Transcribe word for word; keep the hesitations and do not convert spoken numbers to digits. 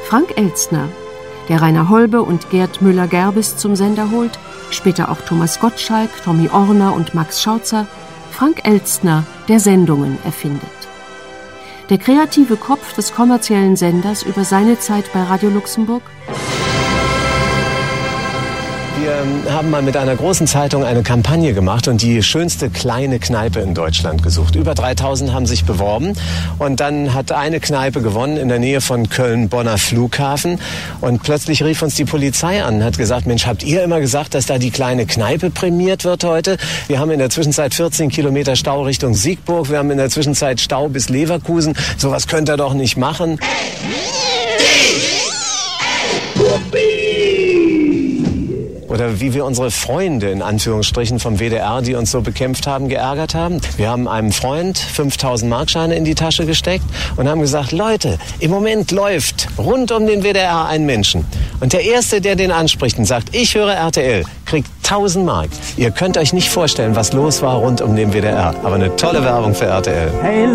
Frank Elstner, der Rainer Holbe und Gerd Müller-Gerbes zum Sender holt, später auch Thomas Gottschalk, Tommy Orner und Max Schautzer, Frank Elstner, der Sendungen erfindet. Der kreative Kopf des kommerziellen Senders über seine Zeit bei Radio Luxemburg? Wir haben mal mit einer großen Zeitung eine Kampagne gemacht und die schönste kleine Kneipe in Deutschland gesucht. Über dreitausend haben sich beworben und dann hat eine Kneipe gewonnen in der Nähe von Köln-Bonner Flughafen und plötzlich rief uns die Polizei an und hat gesagt, Mensch, habt ihr immer gesagt, dass da die kleine Kneipe prämiert wird heute? Wir haben in der Zwischenzeit vierzehn Kilometer Stau Richtung Siegburg, wir haben in der Zwischenzeit Stau bis Leverkusen. Sowas könnt ihr doch nicht machen. Oder wie wir unsere Freunde in Anführungsstrichen vom W D R, die uns so bekämpft haben, geärgert haben. Wir haben einem Freund fünftausend Markscheine in die Tasche gesteckt und haben gesagt, Leute, im Moment läuft rund um den W D R ein Menschen. Und der Erste, der den anspricht und sagt, ich höre R T L, kriegt tausend Mark. Ihr könnt euch nicht vorstellen, was los war rund um den W D R. Aber eine tolle Werbung für R T L. Hey,